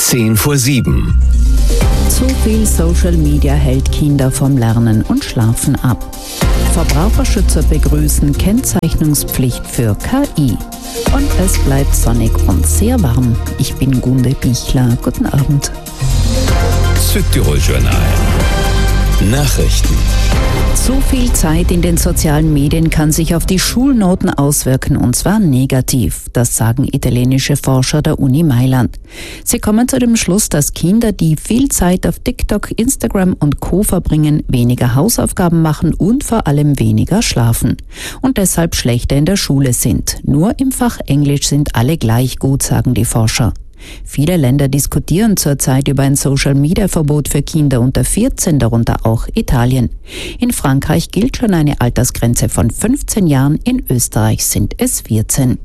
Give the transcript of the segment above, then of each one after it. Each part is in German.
6:10. Zu viel Social Media hält Kinder vom Lernen und Schlafen ab. Verbraucherschützer begrüßen Kennzeichnungspflicht für KI. Und es bleibt sonnig und sehr warm. Ich bin Gunde Bichler. Guten Abend. Südtirol-Journal. Nachrichten. Zu viel Zeit in den sozialen Medien kann sich auf die Schulnoten auswirken, und zwar negativ. Das sagen italienische Forscher der Uni Mailand. Sie kommen zu dem Schluss, dass Kinder, die viel Zeit auf TikTok, Instagram und Co. verbringen, weniger Hausaufgaben machen und vor allem weniger schlafen. Und deshalb schlechter in der Schule sind. Nur im Fach Englisch sind alle gleich gut, sagen die Forscher. Viele Länder diskutieren zurzeit über ein Social-Media-Verbot für Kinder unter 14, darunter auch Italien. In Frankreich gilt schon eine Altersgrenze von 15 Jahren, in Österreich sind es 14.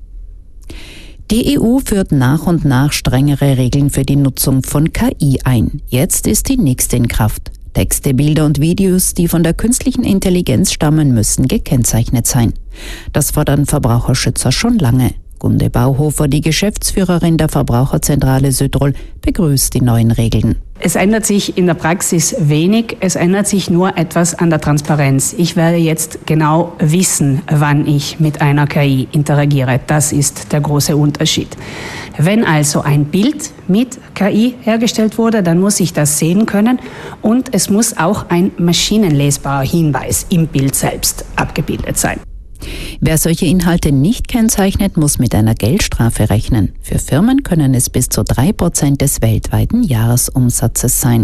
Die EU führt nach und nach strengere Regeln für die Nutzung von KI ein. Jetzt ist die nächste in Kraft. Texte, Bilder und Videos, die von der künstlichen Intelligenz stammen, müssen gekennzeichnet sein. Das fordern Verbraucherschützer schon lange. Gunde Bauhofer, die Geschäftsführerin der Verbraucherzentrale Südtirol, begrüßt die neuen Regeln. Es ändert sich in der Praxis wenig, es ändert sich nur etwas an der Transparenz. Ich werde jetzt genau wissen, wann ich mit einer KI interagiere. Das ist der große Unterschied. Wenn also ein Bild mit KI hergestellt wurde, dann muss ich das sehen können und es muss auch ein maschinenlesbarer Hinweis im Bild selbst abgebildet sein. Wer solche Inhalte nicht kennzeichnet, muss mit einer Geldstrafe rechnen. Für Firmen können es bis zu 3% des weltweiten Jahresumsatzes sein.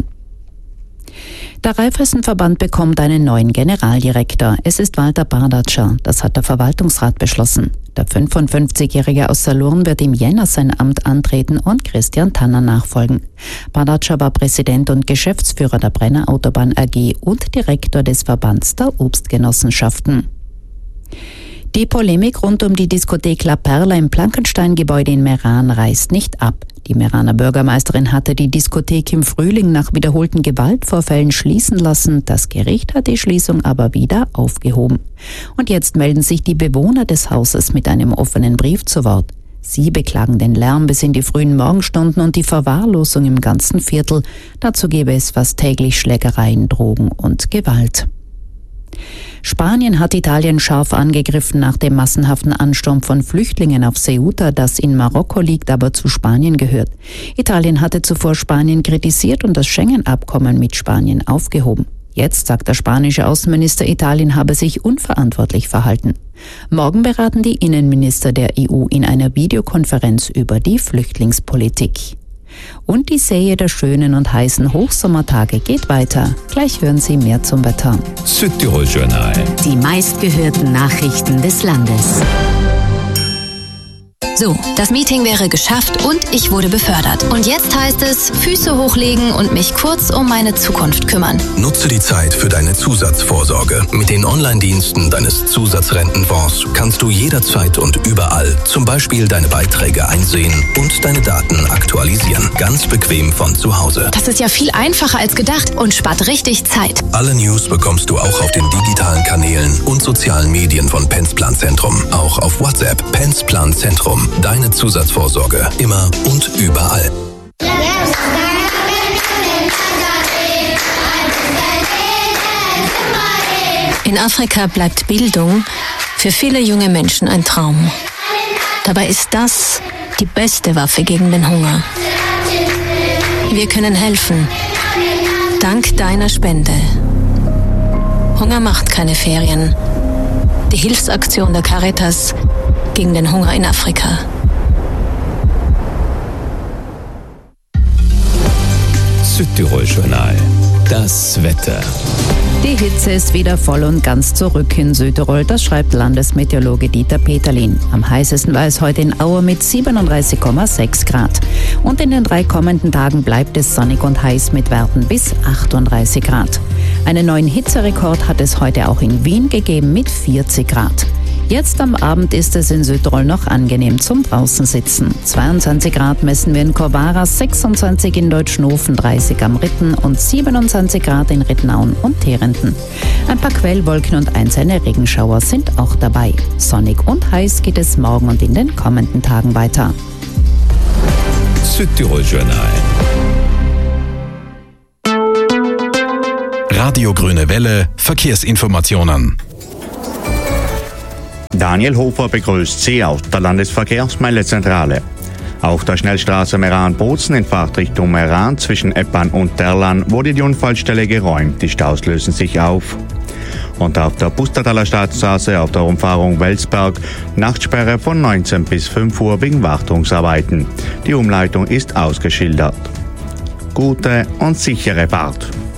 Der Raiffeisenverband bekommt einen neuen Generaldirektor. Es ist Walter Bardatscher. Das hat der Verwaltungsrat beschlossen. Der 55-Jährige aus Salurn wird im Jänner sein Amt antreten und Christian Tanner nachfolgen. Bardatscher war Präsident und Geschäftsführer der Brenner Autobahn AG und Direktor des Verbands der Obstgenossenschaften. Die Polemik rund um die Diskothek La Perla im Plankenstein-Gebäude in Meran reißt nicht ab. Die Meraner Bürgermeisterin hatte die Diskothek im Frühling nach wiederholten Gewaltvorfällen schließen lassen. Das Gericht hat die Schließung aber wieder aufgehoben. Und jetzt melden sich die Bewohner des Hauses mit einem offenen Brief zu Wort. Sie beklagen den Lärm bis in die frühen Morgenstunden und die Verwahrlosung im ganzen Viertel. Dazu gäbe es fast täglich Schlägereien, Drogen und Gewalt. Spanien hat Italien scharf angegriffen nach dem massenhaften Ansturm von Flüchtlingen auf Ceuta, das in Marokko liegt, aber zu Spanien gehört. Italien hatte zuvor Spanien kritisiert und das Schengen-Abkommen mit Spanien aufgehoben. Jetzt sagt der spanische Außenminister, Italien habe sich unverantwortlich verhalten. Morgen beraten die Innenminister der EU in einer Videokonferenz über die Flüchtlingspolitik. Und die Serie der schönen und heißen Hochsommertage geht weiter. Gleich hören Sie mehr zum Wetter. Südtirol-Journal. Die meistgehörten Nachrichten des Landes. So, das Meeting wäre geschafft und ich wurde befördert. Und jetzt heißt es, Füße hochlegen und mich kurz um meine Zukunft kümmern. Nutze die Zeit für deine Zusatzvorsorge. Mit den Online-Diensten deines Zusatzrentenfonds kannst du jederzeit und überall zum Beispiel deine Beiträge einsehen und deine Daten aktualisieren. Ganz bequem von zu Hause. Das ist ja viel einfacher als gedacht und spart richtig Zeit. Alle News bekommst du auch auf den digitalen Kanälen und sozialen Medien von Pensplan Zentrum. Auch auf WhatsApp. Pensplan Zentrum. Deine Zusatzvorsorge. Immer und überall. In Afrika bleibt Bildung für viele junge Menschen ein Traum. Dabei ist das die beste Waffe gegen den Hunger. Wir können helfen. Dank deiner Spende. Hunger macht keine Ferien. Die Hilfsaktion der Caritas gegen den Hunger in Afrika. Südtirol-Journal. Das Wetter. Die Hitze ist wieder voll und ganz zurück in Südtirol, das schreibt Landesmeteorologe Dieter Peterlin. Am heißesten war es heute in Auer mit 37,6 Grad. Und in den 3 kommenden Tagen bleibt es sonnig und heiß mit Werten bis 38 Grad. Einen neuen Hitzerekord hat es heute auch in Wien gegeben mit 40 Grad. Jetzt am Abend ist es in Südtirol noch angenehm zum Draußensitzen. 22 Grad messen wir in Corvara, 26 in Deutschnofen, 30 am Ritten und 27 Grad in Ridnaun und Terenten. Ein paar Quellwolken und einzelne Regenschauer sind auch dabei. Sonnig und heiß geht es morgen und in den kommenden Tagen weiter. Südtirol-Journal. Radio Grüne Welle, Verkehrsinformationen. Daniel Hofer begrüßt Sie aus der Landesverkehrsmeldezentrale. Auf der Schnellstraße Meran-Bozen in Fahrtrichtung Meran zwischen Eppan und Derlan wurde die Unfallstelle geräumt. Die Staus lösen sich auf. Und auf der Pustertaler Stadtstraße auf der Umfahrung Welsberg Nachtsperre von 19 bis 5 Uhr wegen Wartungsarbeiten. Die Umleitung ist ausgeschildert. Gute und sichere Fahrt.